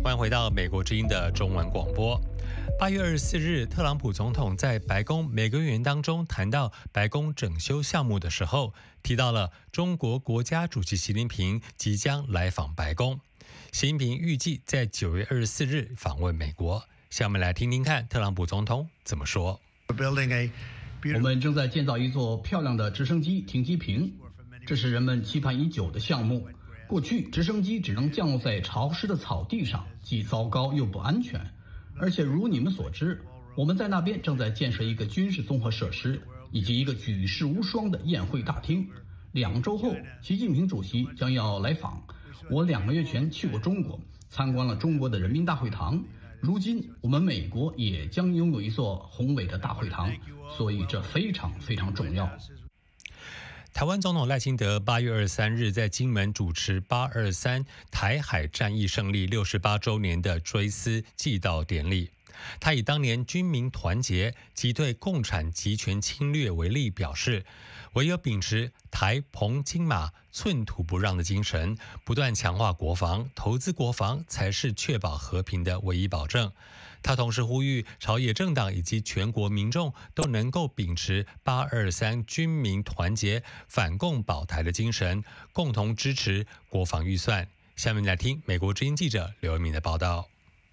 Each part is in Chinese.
欢迎回到美国之音的中文广播。8月24日，特朗普总统在白宫每个月当中谈到白宫整修项目的时候，提到了中国国家主席习近平即将来访白宫。习近平预计在9月24日访问美国。下面来听听看特朗普总统怎么说。 我们正在建造一座漂亮的直升机停机坪，这是人们期盼已久的项目。过去直升机只能降落在潮湿的草地上，既糟糕又不安全。而且如你们所知，我们在那边正在建设一个军事综合设施，以及一个举世无双的宴会大厅。2周后，习近平主席将要来访。我2个月前去过中国，参观了中国的人民大会堂。如今我们美国也将拥有一座宏伟的大会堂，所以这非常非常重要。 台湾总统赖清德8月23日在金门主持823台海战役胜利68周年的追思祭悼典礼。他以当年军民团结、击退共产集权侵略为例，表示唯有秉持台澎金马寸土不让的精神，不断强化国防、投资国防，才是确保和平的唯一保证。他同时呼吁朝野政党以及全国民众都能够秉持823军民团结、反共保台的精神，共同支持国防预算。下面来听美国之音记者刘文敏的报道。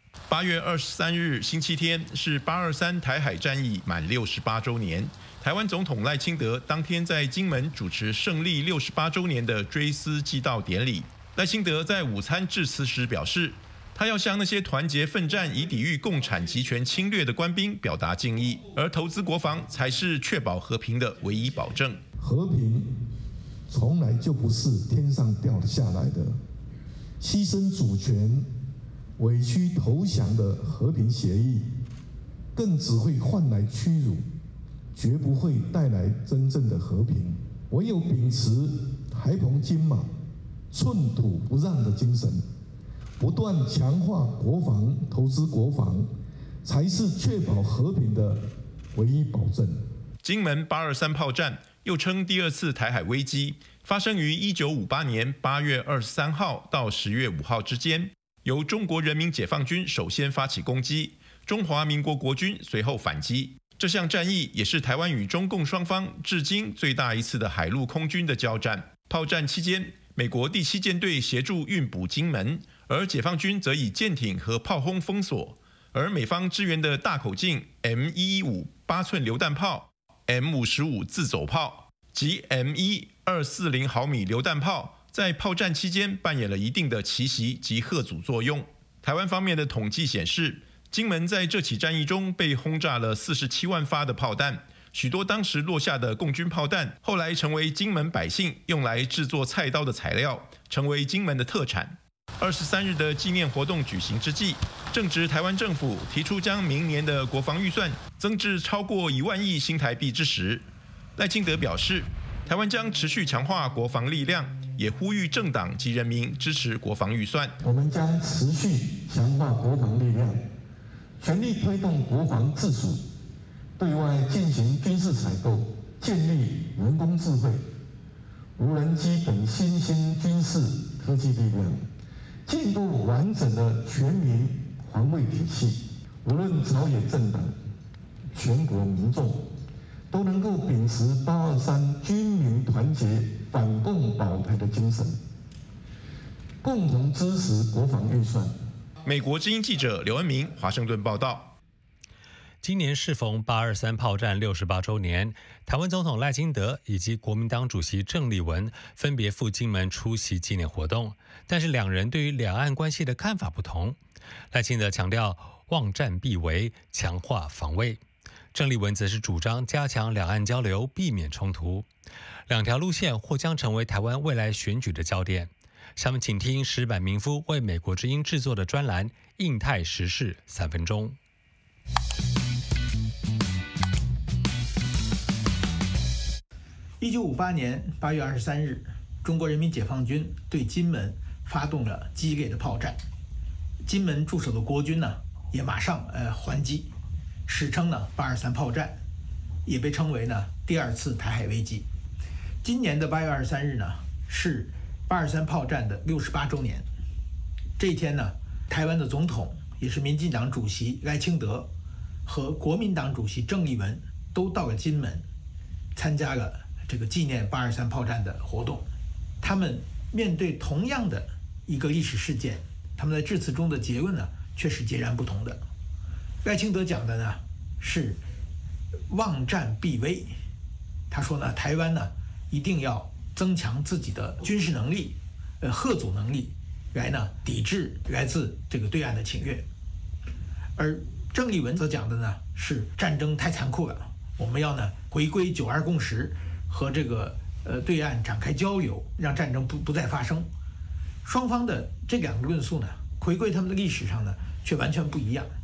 8月23日星期天是823台海战役满68周年。台湾总统赖清德当天在金门主持胜利68周年的追思祭悼典礼。赖清德在午餐致辞时表示，他要向那些团结奋战以抵御共产集权侵略的官兵表达敬意，而投资国防才是确保和平的唯一保证。 和平从来就不是天上掉下来的，牺牲主权、委屈投降的和平协议，更只会换来屈辱，绝不会带来真正的和平。唯有秉持台澎金马寸土不让的精神，不断强化国防、投资国防，才是确保和平的唯一保证。 金门823炮战又称第2次台海危机，发生于1958年8月23号到10月5号之间，由中国人民解放军首先发起攻击，中华民国国军随后反击。这项战役也是台湾与中共双方至今最大一次的海陆空军的交战。炮战期间，美国第7舰队协助运补金门，而解放军则以舰艇和炮轰封锁。而美方支援的大口径 M115 8寸榴弹炮、M55 自走炮及 M1 240毫米榴弹炮，在炮战期间扮演了一定的奇袭及吓阻作用。台湾方面的统计显示，金门在这起战役中被轰炸了47万发的炮弹，许多当时落下的共军炮弹，后来成为金门百姓用来制作菜刀的材料，成为金门的特产。23日的纪念活动举行之际，正值台湾政府提出将明年的国防预算增至超过1万亿新台币之时，赖清德表示，台湾将持续强化国防力量，也呼吁政党及人民支持国防预算。 我们将持续强化国防力量，全力推动国防自主，对外进行军事采购，建立人工智慧、无人机等新兴军事科技力量，建构完整的全民防卫体系。无论朝野政党、全国民众，都能够秉持823军民团结、反共保台的精神，共同支持国防预算。 美国之音记者刘恩明华盛顿报道。 今年适逢823炮战68周年，台湾总统赖清德以及国民党主席郑丽文分别赴金门出席纪念活动，但是两人对于两岸关系的看法不同。赖清德强调望战必为，强化防卫；郑丽文则是主张加强两岸交流，避免冲突。两条路线或将成为台湾未来选举的焦点。下面请听石坂民夫为美国之音制作的专栏《印太时事3分钟》。 1958年8月23日，中国人民解放军对金门发动了激烈的炮战，金门驻守的国军呢也马上还击，史称呢823炮战，也被称为呢第2次台海危机。今年的8月23日呢是823炮战的68周年。这一天呢， 台湾的总统，也是民进党主席赖清德和国民党主席郑丽文都到了金门，参加了这个纪念823炮战的活动。他们面对同样的一个历史事件，他们在致辞中的结论呢，却是截然不同的。赖清德讲的呢是望战必危，他说呢，台湾呢一定要增强自己的军事能力，嚇阻能力，来呢抵制来自这个对岸的侵略。而郑丽文所讲的呢是战争太残酷了，我们要呢回归9·2共识，和这个对岸展开交流，让战争不再发生。双方的这两个论述呢，回归他们的历史上呢，却完全不一样。